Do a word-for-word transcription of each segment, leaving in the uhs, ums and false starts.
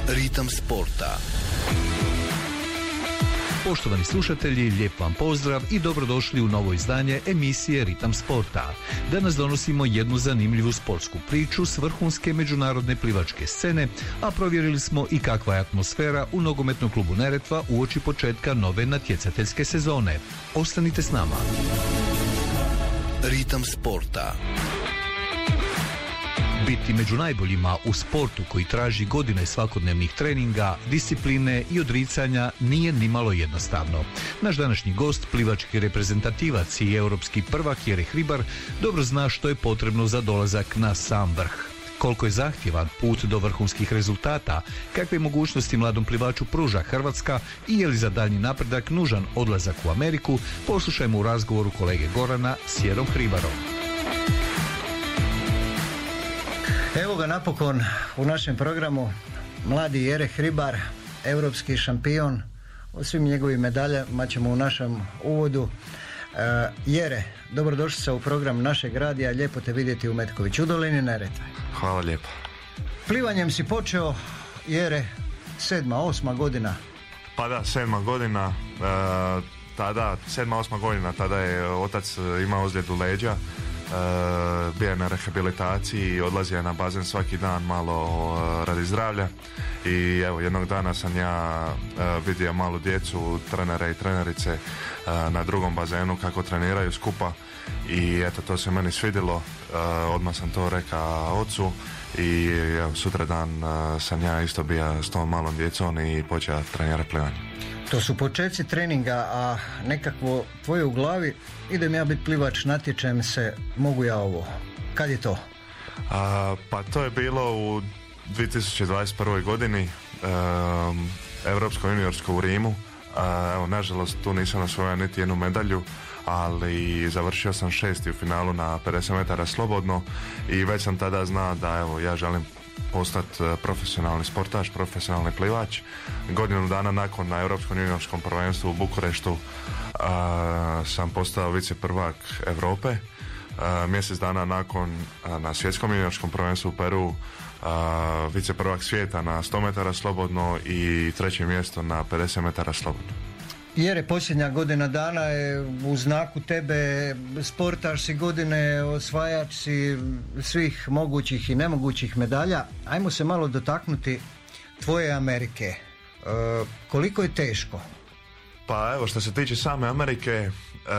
Ritam sporta. Poštovani slušatelji, lijep vam pozdrav i dobrodošli u novo izdanje emisije Ritam sporta. Danas donosimo jednu zanimljivu sportsku priču s vrhunske međunarodne plivačke scene, a provjerili smo i kakva je atmosfera u nogometnom klubu Neretva uoči početka nove natjecateljske sezone. Ostanite s nama. Ritam sporta. Biti među najboljima u sportu koji traži godine svakodnevnih treninga, discipline i odricanja nije nimalo jednostavno. Naš današnji gost, plivački reprezentativac i europski prvak Jere Hribar, dobro zna što je potrebno za dolazak na sam vrh. Koliko je zahtjevan put do vrhunskih rezultata, kakve mogućnosti mladom plivaču pruža Hrvatska i je li za daljnji napredak nužan odlazak u Ameriku, poslušajmo u razgovoru kolege Gorana s Jerom Hribarom. Evo ga napokon u našem programu mladi Jere Hribar, europski šampion. O svim njegovim medaljama ćemo u našem uvodu. E, Jere, dobrodošli se u program našeg radija, lijepo te vidjeti u Metkoviću, u dolini Neretve. Hvala lijepo. Plivanjem si počeo, Jere, sedma, osma godina. Pa da, sedma godina, e, tada, sedma, osma godina, tada je otac imao ozljedu leđa. Uh, bio je na rehabilitaciji i odlazio na bazen svaki dan malo uh, radi zdravlja i evo jednog dana sam ja uh, vidio malu djecu, trenere i trenerice uh, na drugom bazenu kako treniraju skupa i eto to se meni svidjelo, uh, odmah sam to rekao ocu i evo, sutra dan uh, sam ja isto bio s tom malom djecom i počeo trenirati plivanje. To su početci treninga, a nekakvo tvoje u glavi, idem ja biti plivač, natječem se, mogu ja ovo. Kad je to? A, pa to je bilo u dvije tisuće dvadeset prvoj godini, um, Europsko juniorsko u Rimu. A, evo, nažalost tu nisam osvojio niti jednu medalju, ali završio sam šesti u finalu na pedeset metara slobodno i već sam tada znao da evo ja želim postati profesionalni sportaš, profesionalni plivač. Godinu dana nakon na Europskom juniorskom prvenstvu u Bukureštu a, sam postao vice prvak Europe. A, mjesec dana nakon a, na svjetskom juniorskom prvenstvu u Peru a, vice prvak svijeta na sto metara slobodno i treće mjesto na pedeset metara slobodno. Jere, posljednja godina dana je u znaku tebe, sportaš si godine, osvajač si svih mogućih i nemogućih medalja. Ajmo se malo dotaknuti tvoje Amerike. E, koliko je teško? Pa evo, što se tiče same Amerike, e,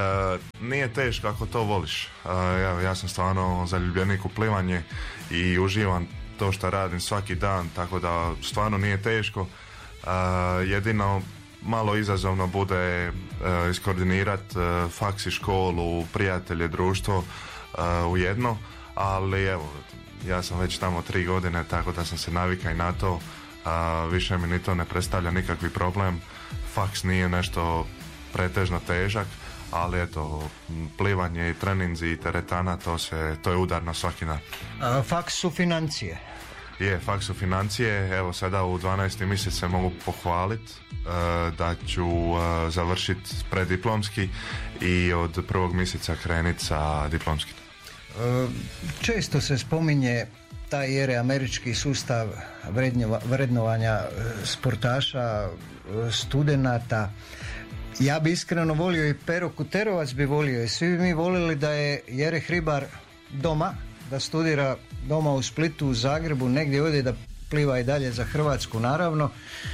nije teško ako to voliš. E, evo, ja sam stvarno zaljubljenik u plivanje i uživam to što radim svaki dan, tako da stvarno nije teško. E, jedino malo izazovno bude uh, iskoordinirati uh, faks i školu, prijatelje, društvo uh, u jedno, ali evo, ja sam već tamo tri godine, tako da sam se navikao i na to, uh, više mi ni to ne predstavlja nikakvi problem. Faks nije nešto pretežno težak, ali eto, plivanje i treninzi i teretana, to, se, to je udar na svaki dan. A, faks su financije. Je, faks su financije. Evo sada u dvanaesti mjesec se mogu pohvaliti uh, da ću uh, završiti preddiplomski i od prvog mjeseca krenuti sa diplomskim. Uh, često se spominje taj Jere američki sustav vrednjova, vrednovanja sportaša, studenata. Ja bi iskreno volio i Pero Kuterovac bi volio i svi bi mi volili da je Jere Hribar doma, da studira doma u Splitu, u Zagrebu, negdje ovdje da pliva i dalje za Hrvatsku naravno.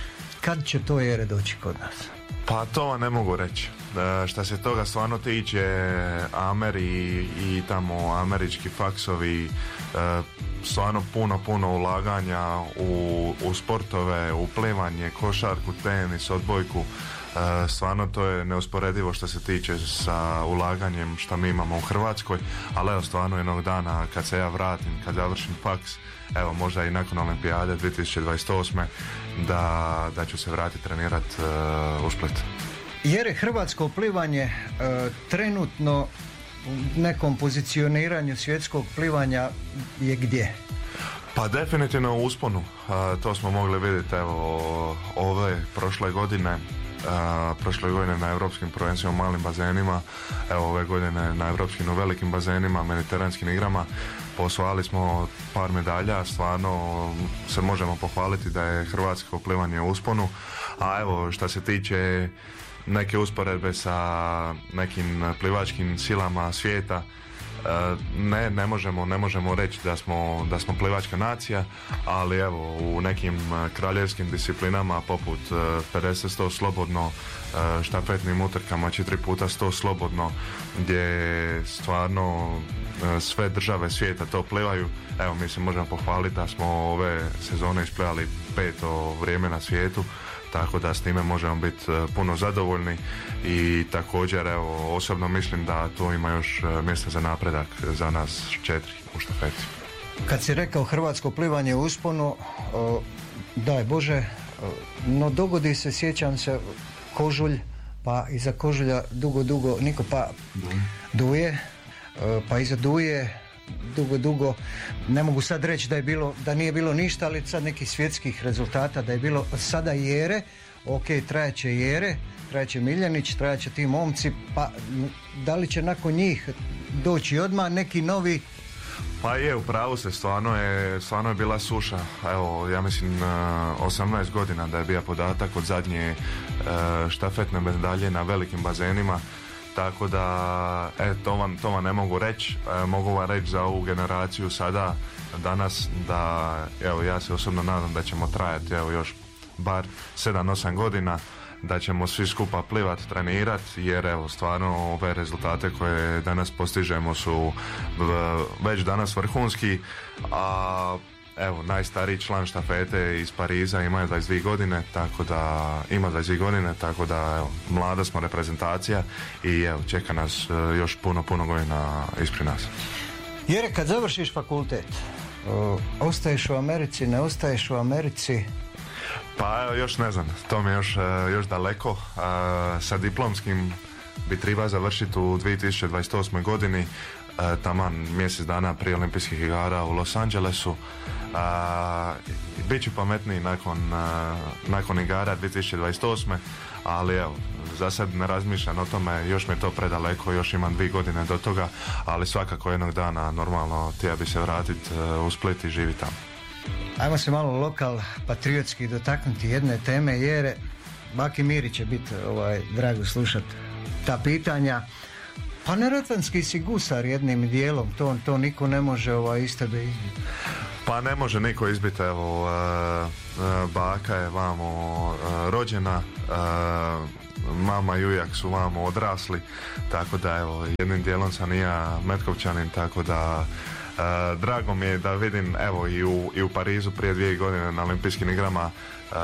Kad će to Jere doći kod nas? Pa to vam ne mogu reći. E, šta se toga stvarno tiče, Ameri i tamo američki faksovi, e, stvarno puno, puno ulaganja u, u sportove, u plivanje, košarku, tenis, odbojku. E, stvarno to je neusporedivo što se tiče sa ulaganjem što mi imamo u Hrvatskoj, ali evo stvarno jednog dana kad se ja vratim, kad završim faks, evo možda i nakon Olimpijade dvije tisuće dvadeset osme da, da ću se vratiti trenirati uh, u Split. Jer je hrvatsko plivanje uh, trenutno u nekom pozicioniranju svjetskog plivanja je gdje? Pa definitivno u usponu. Uh, to smo mogli vidjeti evo ove prošle godine. Uh, prošle godine na europskim prvenstvima u malim bazenima, evo ove godine na europskim u velikim bazenima, mediteranskim igrama. Posvali smo par medalja, stvarno se možemo pohvaliti da je hrvatsko plivanje u usponu, a evo što se tiče neke usporedbe sa nekim plivačkim silama svijeta, ne, ne možemo, ne možemo reći da smo, da smo plivačka nacija, ali evo u nekim kraljevskim disciplinama poput pedeset sto slobodno, štafetnim utrkama četiri puta sto slobodno, gdje stvarno sve države svijeta to plivaju. Evo, mi se možemo pohvaliti da smo ove sezone isplivali peto vrijeme na svijetu, tako da s time možemo biti puno zadovoljni i također evo, osobno mislim da tu ima još mjesta za napredak za nas četiri u štafeti. Kad si rekao hrvatsko plivanje u usponu, o, daj Bože, o, no dogodi se, sjećam se, Kožulj, pa iza Kožulja dugo, dugo, niko pa Duje, o, pa iza Duje dugo, dugo, ne mogu sad reći da je bilo, da nije bilo ništa, ali sad nekih svjetskih rezultata, da je bilo sada Jere, ok, trajaće Jere, trajaće Miljanić, trajaće ti momci, pa da li će nakon njih doći odmah neki novi? Pa je, u pravu se, stvarno je, stvarno je bila suša. Evo, ja mislim osamnaest godina da je bio podatak od zadnje štafetne medalje na velikim bazenima. Tako da, e, to vam, to vam ne mogu reći, e, mogu vam reći za ovu generaciju sada, danas, da, evo, ja se osobno nadam da ćemo trajati, evo, još bar sedam osam godina, da ćemo svi skupa plivat, trenirat, jer evo, stvarno ove rezultate koje danas postižemo su već danas vrhunski, a evo, najstariji član štafete iz Pariza ima dvadeset dvije godine, tako da ima dvadeset dvije godine, tako da evo, mlada smo reprezentacija i evo, čeka nas još puno, puno godina ispred nas. Jere, kad završiš fakultet, o, ostaješ u Americi, ne ostaješ u Americi? Pa evo, još ne znam, to mi je još, još daleko. Sa diplomskim bi treba završiti u dvije tisuće dvadeset osmoj godini, taman mjesec dana prije olimpijskih igara u Los Angelesu. Biću pametniji nakon, nakon igara dvije tisuće dvadeset osme, ali evo, za sad ne razmišljam o tome, još mi je to predaleko, još imam dvije godine do toga, ali svakako jednog dana normalno htio bi se vratiti u Split i živjeti tamo. Ajmo se malo lokal patriotski dotaknuti jedne teme, jer Baki Miri će biti ovaj, drago slušati ta pitanja. Pa neretvanski si gusar jednim dijelom, to, to niko ne može ovaj, iz tebe izbiti. Pa ne može niko izbiti, evo, uh, uh, baka je vamo uh, rođena, uh, mama i ujak su vamo odrasli, tako da evo, jednim dijelom sam i ja Metkovčanin, tako da uh, drago mi je da vidim, evo, i u, i u Parizu prije dvije godine na olimpijskim igrama, uh,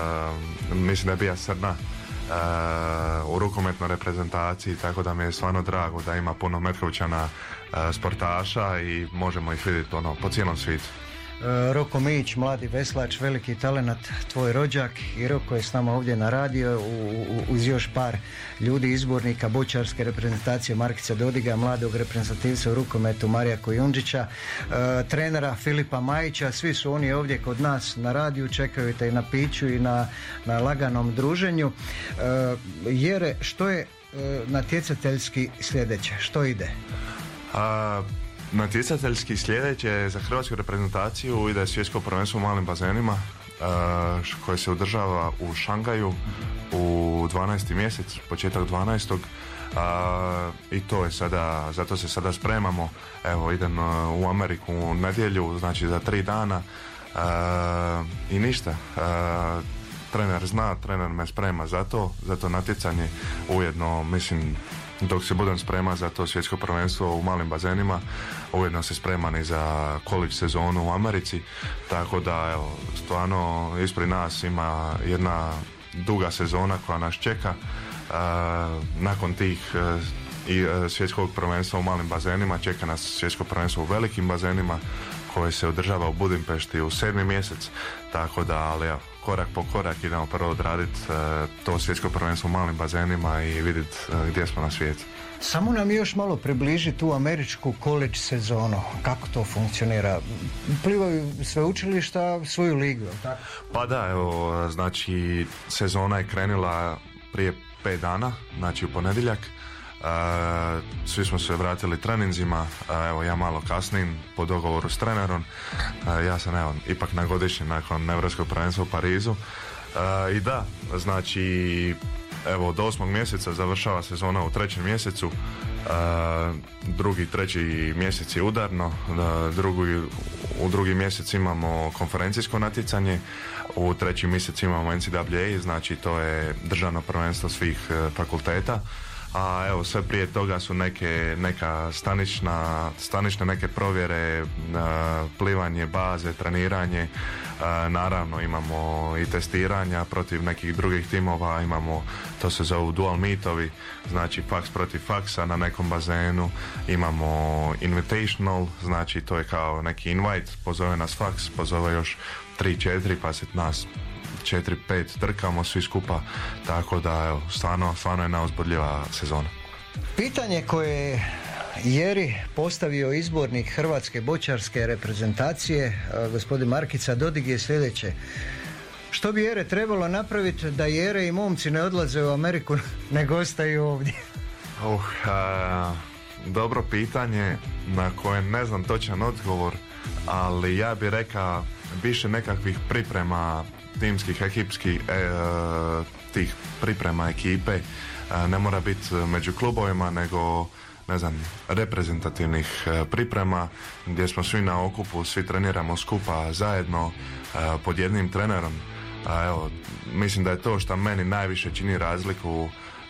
mislim da je bija Srna Uh, u rukometnoj reprezentaciji, tako da mi je stvarno drago da ima puno Metkovčana uh, sportaša i možemo ih vidjeti ono, po cijelom svijetu. Uh, Roko Mijić, mladi veslač, veliki talenat, tvoj rođak, i Roko je s nama ovdje na radio uz još par ljudi, izbornika bočarske reprezentacije Markica Dodiga, mladog reprezentativca u rukometu Marija Kojundžića, uh, trenera Filipa Majića, svi su oni ovdje kod nas na radiju, čekaju te i na piću i na, na laganom druženju. Uh, Jere, što je uh, natjecateljski sljedeće, što ide? A... Natjecateljski sljedeće za hrvatsku reprezentaciju ide svjetsko prvenstvo u malim bazenima uh, koje se održava u Šangaju u dvanaesti mjesec, početak dvanaestog Uh, i to je sada, zato se sada spremamo. Evo, idem uh, u Ameriku u nedjelju, znači za tri dana uh, i ništa. Uh, trener zna, trener me sprema za to, za to natjecanje, ujedno mislim dok se budem spreman za to svjetsko prvenstvo u malim bazenima, ujedno se spreman i za college sezonu u Americi, tako da evo, stvarno ispred nas ima jedna duga sezona koja nas čeka. Uh, nakon tih uh, i uh, svjetskog prvenstva u malim bazenima čeka nas svjetsko prvenstvo u velikim bazenima koje se održava u Budimpešti u sedmi mjesec, tako da, ali evo, korak po korak idemo prvo odraditi uh, to svjetsko prvenstvo u malim bazenima i vidjeti uh, gdje smo na svijetu. Samo nam još malo približi tu američku college sezonu, kako to funkcionira. Plivaju sveučilišta svoju ligu, tako? Pa da, evo, znači sezona je krenula prije pet dana, znači u ponedjeljak. svi smo se vratili treninzima, evo ja malo kasnim po dogovoru s trenerom, ja sam evo ipak na godišnji nakon Europskog prvenstva u Parizu i da, znači evo od osmog mjeseca završava sezona u trećem mjesecu, drugi, treći mjesec je udarno, drugi, u drugi mjesec imamo konferencijsko natjecanje, u treći mjesec imamo N C A A, znači to je državno prvenstvo svih fakulteta, a evo sve prije toga su neke, neka stanična, stanične neke provjere, plivanje, baze, treniranje, naravno imamo i testiranja protiv nekih drugih timova, imamo, to se zovu dual meetovi, znači faks protiv faksa na nekom bazenu, imamo invitational, znači to je kao neki invite, pozove nas faks, pozove još tri četiri pa se nas četiri pet trkamo svi skupa, tako da evo, stvarno, stvarno je neuzbudljiva sezona. Pitanje koje Jeri postavio izbornik hrvatske bočarske reprezentacije, gospodin Markica Dodig, je sljedeće: što bi Jere trebalo napraviti da Jere i momci ne odlaze u Ameriku nego ostaju ovdje? Uh, a, dobro pitanje na koje ne znam točan odgovor, ali ja bih rekao više nekakvih priprema timskih, ekipskih, e, tih priprema ekipe, e, ne mora biti među klubovima, nego ne znam, reprezentativnih e, priprema gdje smo svi na okupu, svi treniramo skupa zajedno e, pod jednim trenerom. A, evo, mislim da je to što meni najviše čini razliku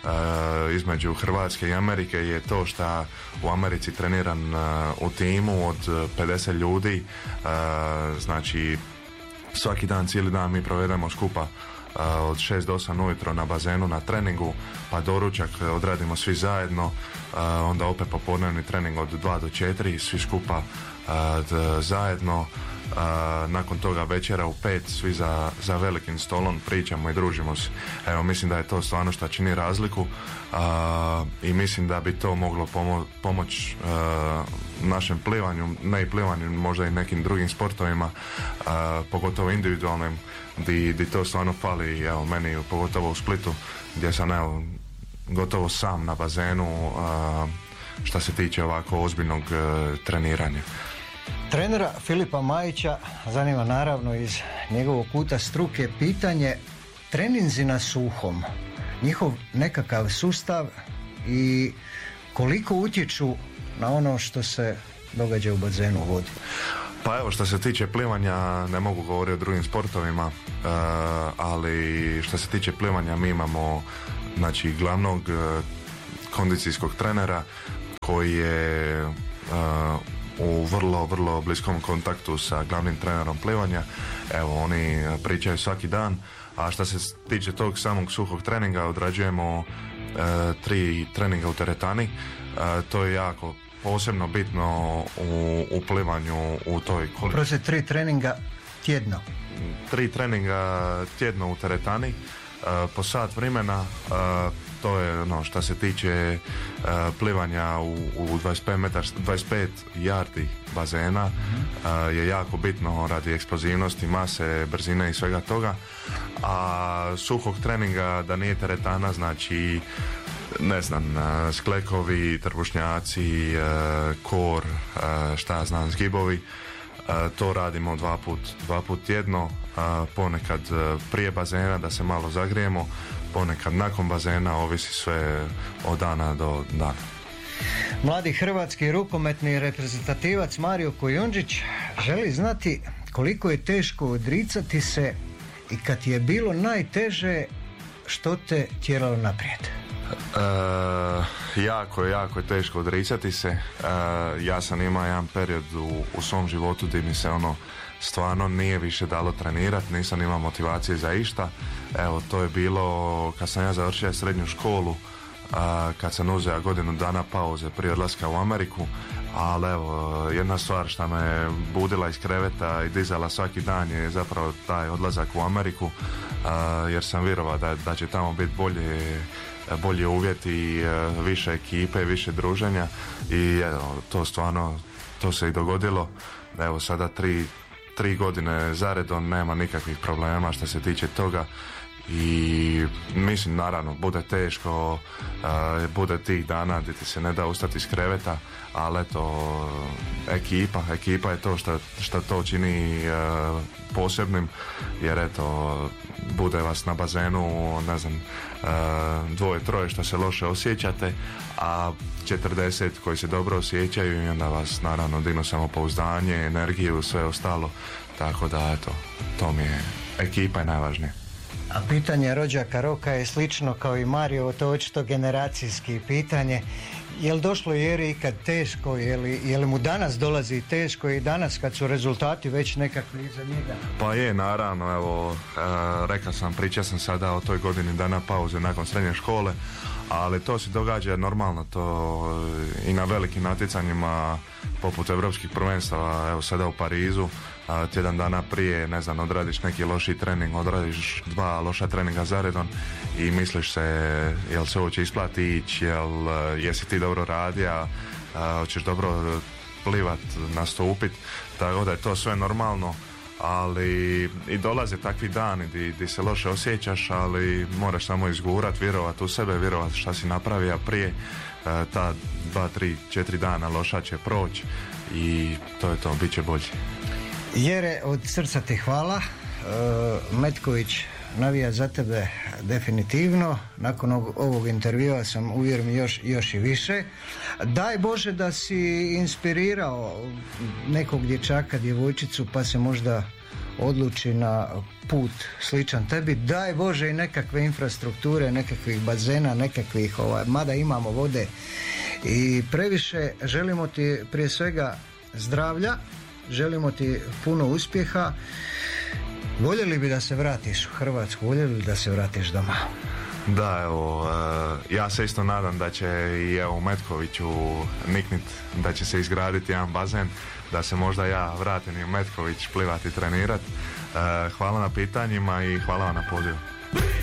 e, između Hrvatske i Amerike, je to što u Americi treniram e, u timu od pedeset ljudi, e, znači svaki dan, cijeli dan mi provedemo skupa uh, od šest do osam ujutro na bazenu na treningu, pa doručak odradimo svi zajedno, uh, onda opet popodnevni trening od dva do četiri, svi skupa uh, d- zajedno, uh, nakon toga večera u pet, svi za, za velikim stolom pričamo i družimo se. Evo, mislim da je to stvarno što čini razliku, uh, i mislim da bi to moglo pomo- pomoći uh, našem plivanju, ne i plivanju, možda i nekim drugim sportovima, uh, pogotovo individualnim, di, di to stvarno fali, evo, meni pogotovo u Splitu, gdje sam evo, gotovo sam na bazenu uh, što se tiče ovako ozbiljnog uh, treniranja. Trenera Filipa Majića zanima naravno iz njegovog kuta struke pitanje: treninzi na suhom, njihov nekakav sustav i koliko utječu na ono što se događa u bazenu u vodi? Pa evo, što se tiče plivanja, ne mogu govoriti o drugim sportovima, uh, ali što se tiče plivanja mi imamo, znači, glavnog uh, kondicijskog trenera koji je uh, u vrlo, vrlo bliskom kontaktu sa glavnim trenerom plivanja. Evo, oni pričaju svaki dan, a što se tiče tog samog suhog treninga, odrađujemo uh, tri treninga u teretani. Uh, to je jako posebno bitno u, u plivanju u toj količini. Prosim, tri treninga tjedno. Tri treninga tjedno u teretani, uh, po sat vremena, uh, to je ono što se tiče uh, plivanja u, u dvadeset pet metara, dvadeset pet yardi bazena, uh, je jako bitno radi eksplozivnosti, mase, brzine i svega toga. A suhog treninga da nije teretana, znači ne znam, uh, sklekovi, trbušnjaci, uh, kor, uh, šta ja znam, zgibovi, uh, to radimo dva put, dva put tjedno, uh, ponekad uh, prije bazena da se malo zagrijemo, ponekad nakon bazena, ovisi sve od dana do dana. Mladi hrvatski rukometni reprezentativac Mario Kojundžić želi znati koliko je teško odricati se i kad je bilo najteže, što te tjeralo naprijed? E, jako, jako je teško odricati se. E, ja sam imao jedan period u, u svom životu gdje mi se ono stvarno nije više dalo trenirati, nisam imao motivacije za išta. Evo, to je bilo kad sam ja završio srednju školu, a, kad sam uzeo godinu dana pauze prije odlaska u Ameriku, ali evo, jedna stvar što me budila iz kreveta i dizala svaki dan je zapravo taj odlazak u Ameriku, a, jer sam vjerovao da, da će tamo biti bolje bolje uvjeti, više ekipe, više druženja i evo, to stvarno, to se i dogodilo. Evo, sada tri, tri godine zaredom nema nikakvih problema što se tiče toga i mislim naravno bude teško, uh, bude tih dana gdje ti se ne da ustati iz kreveta, ali eto ekipa, ekipa je to što, što to čini uh, posebnim, jer eto bude vas na bazenu, ne znam, uh, dvoje, troje što se loše osjećate, a četrdeset koji se dobro osjećaju i onda vas naravno dignu samopouzdanje, energiju, sve ostalo, tako da eto, to mi je, ekipa je najvažnije. A pitanje rođaka Roka je slično kao i Mario, to je očito generacijski pitanje. Je li došlo Jeri ikad teško, je li, je li mu danas dolazi teško i danas kad su rezultati već nekakvi iza njega? Pa je, naravno, evo, e, rekao sam, pričao sam sada o toj godini dana pauze nakon srednje škole, ali to se događa normalno, to i na velikim natjecanjima poput europskih prvenstava, evo sada u Parizu, a, tjedan dana prije, ne znam, odradiš neki loši trening, odradiš dva loša treninga zaredom i misliš se jel se ovo će isplati ići, jel jesi ti dobro radio, hoćeš dobro plivat, nastupit, tako da je to sve normalno, ali i dolaze takvi dani di, di se loše osjećaš, ali moraš samo izgurat, vjerovat u sebe, vjerovat šta si napravio prije, ta dva, tri, četiri dana loša će proći i to je to, bit će bolje. Jere, od srca ti hvala. uh, Metković navija za tebe definitivno. Nakon ovog intervjua sam uvjeren još, još i više. Daj Bože da si inspirirao nekog dječaka, djevojčicu, pa se možda odluči na put sličan tebi. Daj Bože i nekakve infrastrukture, nekakvih bazena, nekakvih, ovaj, mada imamo vode i previše. Želimo ti prije svega zdravlja, želimo ti puno uspjeha. Voljeli bi da se vratiš u Hrvatsku, voljeli bi da se vratiš doma? Da, evo, uh, ja se isto nadam da će i evo u Metkoviću niknit, da će se izgraditi jedan bazen, da se možda ja vratim i u Metković plivati i trenirat. Uh, hvala na pitanjima i hvala vam na pozivu.